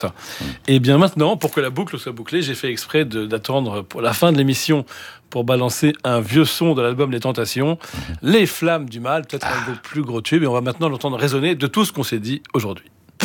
Et bien maintenant, pour que la boucle soit bouclée, j'ai fait exprès d'attendre pour la fin de l'émission pour balancer un vieux son de l'album Les Tentations, Les Flammes du Mal, peut-être un de vos plus gros tubes. Et on va maintenant l'entendre résonner de tout ce qu'on s'est dit aujourd'hui.